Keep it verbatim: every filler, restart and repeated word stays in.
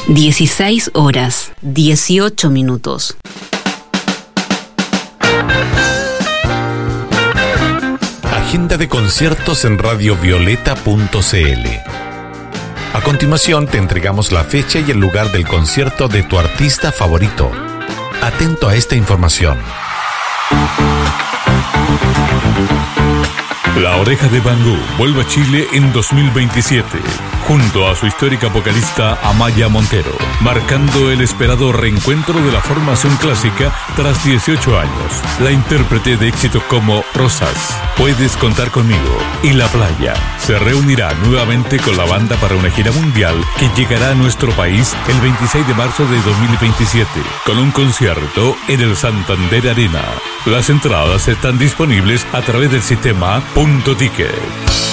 dieciséis horas, dieciocho minutos. Agenda de conciertos en radio violeta punto c l. A continuación te entregamos la fecha y el lugar del concierto de tu artista favorito. Atento a esta información. La Oreja de Van Gogh vuelve a Chile en dos mil veintisiete, junto a su histórica vocalista Amaya Montero, marcando el esperado reencuentro de la formación clásica tras dieciocho años. La intérprete de éxitos como Rosas, Puedes contar conmigo y La Playa se reunirá nuevamente con la banda para una gira mundial que llegará a nuestro país el veintiséis de marzo de dos mil veintisiete, con un concierto en el Santander Arena. Las entradas están disponibles a través del sistema Punto Ticket.